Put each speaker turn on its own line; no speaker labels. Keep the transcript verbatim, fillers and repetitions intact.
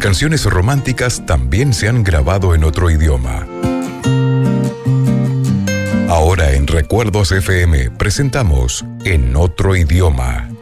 canciones románticas también se han grabado en otro idioma. Ahora en Recuerdos F M presentamos En Otro Idioma.